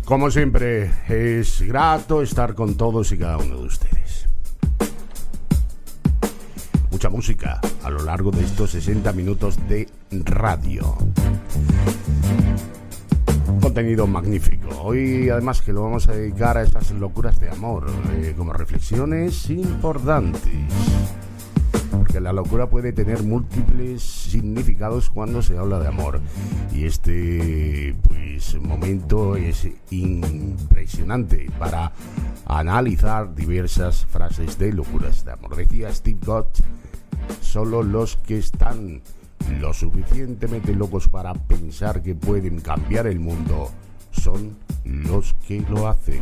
Como siempre, es grato estar con todos y cada uno de ustedes. Mucha música a lo largo de estos 60 minutos de radio. Contenido magnífico. Hoy además que lo vamos a dedicar a esas locuras de amor, como reflexiones importantes. Porque la locura puede tener múltiples significados cuando se habla de amor. Y este momento es impresionante para analizar diversas frases de locuras de amor. Decía Steve Jobs, solo los que están lo suficientemente locos para pensar que pueden cambiar el mundo son los que lo hacen.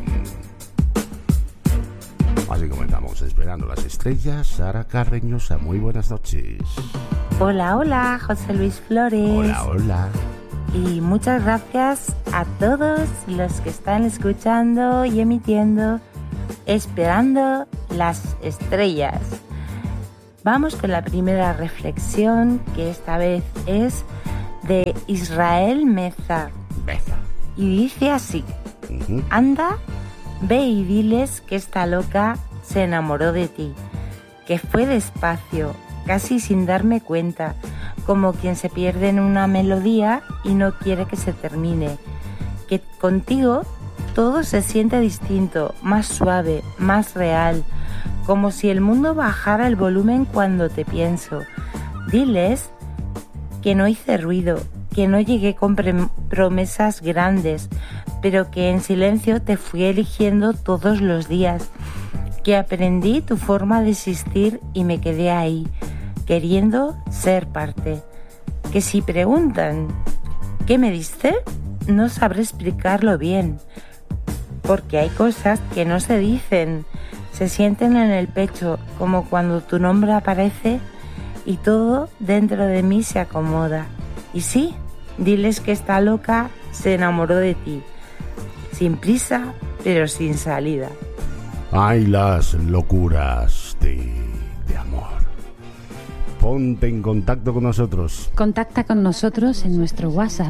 Así comenzamos, esperando las estrellas. Sara Carreñosa, muy buenas noches. Hola, hola, José Luis Flores. Hola, hola. Y muchas gracias a todos los que están escuchando y emitiendo Esperando las Estrellas. Vamos con la primera reflexión, que esta vez es de Israel Meza. Y dice así: Anda, ve y diles que esta loca se enamoró de ti, que fue despacio, casi sin darme cuenta, como quien se pierde en una melodía y no quiere que se termine, que contigo todo se siente distinto, más suave, más real, como si el mundo bajara el volumen cuando te pienso. Diles que no hice ruido, que no llegué con promesas grandes, pero que en silencio te fui eligiendo todos los días, que aprendí tu forma de existir y me quedé ahí, queriendo ser parte. Que si preguntan ¿qué me diste?, no sabré explicarlo bien, porque hay cosas que no se dicen, se sienten en el pecho, como cuando tu nombre aparece y todo dentro de mí se acomoda. Y sí, diles que esta loca se enamoró de ti, sin prisa, pero sin salida. Ay, las locuras de amor. Ponte en contacto con nosotros. Contacta con nosotros en nuestro WhatsApp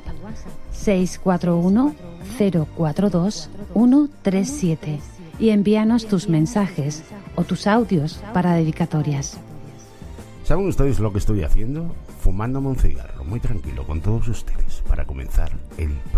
641-042-137 y envíanos tus mensajes o tus audios para dedicatorias. ¿Saben ustedes lo que estoy haciendo? Fumándome un cigarro, muy tranquilo, con todos ustedes, para comenzar el